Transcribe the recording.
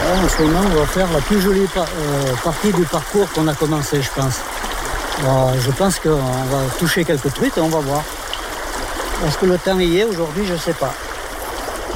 En ce moment, on va faire la plus jolie partie du parcours qu'on a commencé, je pense. Alors, je pense qu'on va toucher quelques trucs et on va voir. Est-ce que le temps y est aujourd'hui? Je ne sais pas.